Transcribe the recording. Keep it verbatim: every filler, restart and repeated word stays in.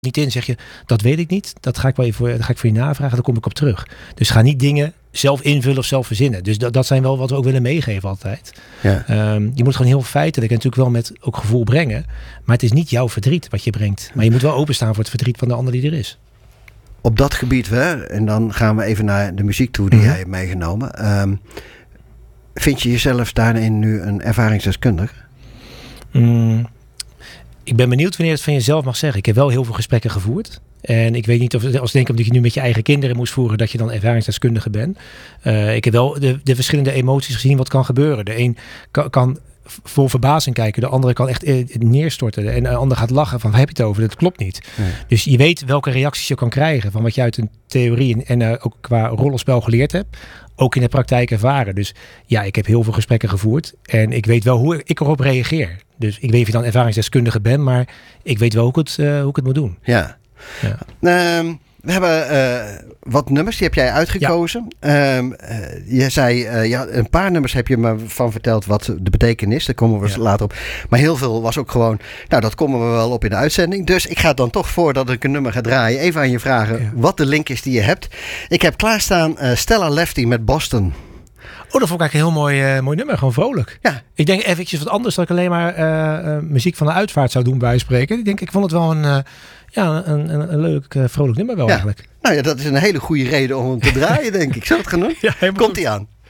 niet in, zeg je, dat weet ik niet. Dat ga ik wel even voor, dat ga ik voor je navragen, daar kom ik op terug. Dus ga niet dingen zelf invullen of zelf verzinnen. Dus dat, dat zijn wel wat we ook willen meegeven altijd. Ja. Um, je moet gewoon heel feitelijk en natuurlijk wel met ook gevoel brengen. Maar het is niet jouw verdriet wat je brengt. Maar je moet wel openstaan voor het verdriet van de ander die er is. Op dat gebied, hè, en dan gaan we even naar de muziek toe die mm-hmm. jij hebt meegenomen. Um, vind je jezelf daarin nu een ervaringsdeskundige? Mm, ik ben benieuwd wanneer je het van jezelf mag zeggen. Ik heb wel heel veel gesprekken gevoerd. En ik weet niet of, als denk omdat je nu met je eigen kinderen moest voeren, dat je dan ervaringsdeskundige bent. Uh, ik heb wel de, de verschillende emoties gezien wat kan gebeuren. De een kan, kan vol verbazing kijken, de andere kan echt uh, neerstorten. En de ander gaat lachen van, waar heb je het over? Dat klopt niet. Nee. Dus je weet welke reacties je kan krijgen van wat je uit een theorie en, en uh, ook qua rollenspel geleerd hebt. Ook in de praktijk ervaren. Dus ja, ik heb heel veel gesprekken gevoerd. En ik weet wel hoe ik erop reageer. Dus ik weet niet of je dan ervaringsdeskundige bent, maar ik weet wel hoe ik het, uh, hoe ik het moet doen. Ja. Ja. Um, we hebben uh, wat nummers, die heb jij uitgekozen. Ja. Um, uh, je zei, uh, ja, een paar nummers heb je me van verteld wat de betekenis. Daar komen we ja. later op. Maar heel veel was ook gewoon, nou dat komen we wel op in de uitzending. Dus ik ga dan toch, voordat ik een nummer ga draaien, even aan je vragen ja. wat de link is die je hebt. Ik heb klaarstaan uh, Stella Lefty met Boston. Oh, dat vond ik eigenlijk een heel mooi, uh, mooi nummer. Gewoon vrolijk. Ja. Ik denk eventjes wat anders dat ik alleen maar uh, uh, muziek van de uitvaart zou doen bijspreken. Ik denk, ik vond het wel een, uh, ja, een, een, een leuk, uh, vrolijk nummer wel ja. eigenlijk. Nou ja, dat is een hele goede reden om hem te draaien, denk ik. Zou het gaan doen? Ja, komt-ie aan.